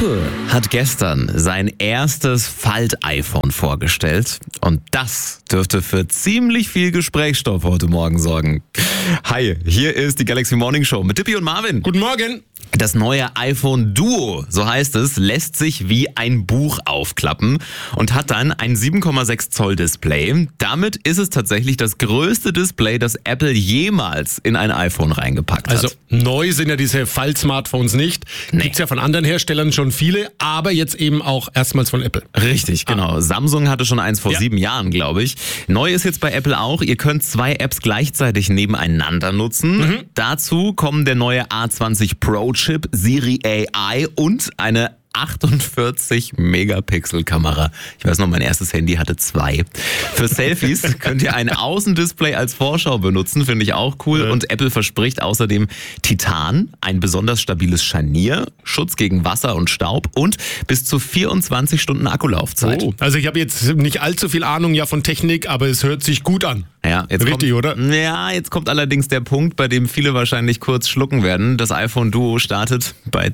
Apple hat gestern sein erstes Falt-iPhone vorgestellt und das dürfte für ziemlich viel Gesprächsstoff heute Morgen sorgen. Hi, hier ist die Galaxy Morning Show mit Dippy und Marvin. Guten Morgen. Das neue iPhone Duo, so heißt es, lässt sich wie ein Buch aufklappen und hat dann ein 7,6 Zoll Display. Damit ist es tatsächlich das größte Display, das Apple jemals in ein iPhone reingepackt hat. Also neu sind ja diese Fall-Smartphones nicht. Nee. Gibt's ja von anderen Herstellern schon viele, aber jetzt eben auch erstmals von Apple. Richtig, genau. Samsung hatte schon eins vor 7 Jahren, glaube ich. Neu ist jetzt bei Apple auch, ihr könnt 2 Apps gleichzeitig nebeneinander nutzen. Dazu kommen der neue A20 Pro Chip, Siri AI und eine 48-Megapixel-Kamera. Ich weiß noch, mein erstes Handy hatte 2. Für Selfies könnt ihr ein Außendisplay als Vorschau benutzen, finde ich auch cool. Und Apple verspricht außerdem Titan, ein besonders stabiles Scharnier, Schutz gegen Wasser und Staub und bis zu 24 Stunden Akkulaufzeit. Oh, also ich habe jetzt nicht allzu viel Ahnung ja von Technik, aber es hört sich gut an. Ja, jetzt Richtig, kommt, oder? Ja, jetzt kommt allerdings der Punkt, bei dem viele wahrscheinlich kurz schlucken werden. Das iPhone Duo startet bei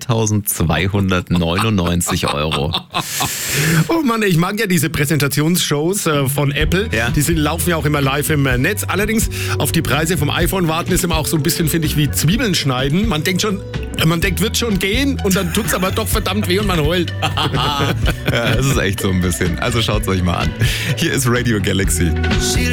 2.299 Euro. Oh Mann, ich mag ja diese Präsentationsshows von Apple. Ja. Die laufen ja auch immer live im Netz. Allerdings auf die Preise vom iPhone warten ist immer auch so ein bisschen, finde ich, wie Zwiebeln schneiden. Man denkt, wird schon gehen und dann tut's aber doch verdammt weh und man heult. Ja, das ist echt so ein bisschen. Also schaut's euch mal an. Hier ist Radio Galaxy.